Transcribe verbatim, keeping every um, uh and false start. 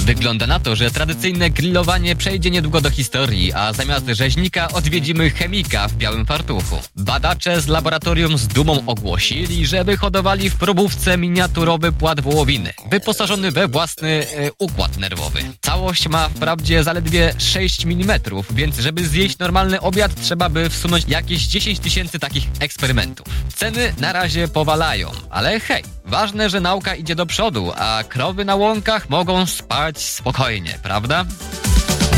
Wygląda na to, że tradycyjne grillowanie przejdzie niedługo do historii, a zamiast rzeźnika odwiedzimy chemika w białym fartuchu. Badacze z laboratorium z dumą ogłosili, że wyhodowali w probówce miniaturowy płat wołowiny, wyposażony we własny e, układ nerwowy. Całość ma wprawdzie zaledwie sześć milimetrów, więc żeby zjeść normalny obiad, trzeba by wsunąć jakieś dziesięć tysięcy takich eksperymentów. Ceny na razie powalają, ale hej, ważne, że nauka idzie do przodu, a krowy na łąkach mogą spać spokojnie, prawda?